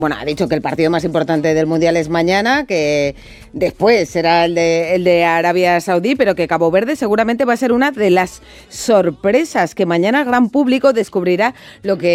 Bueno, ha dicho que el partido más importante del Mundial es mañana, que después será el de Arabia Saudí, pero que Cabo Verde seguramente va a ser una de las sorpresas, que mañana el gran público descubrirá lo que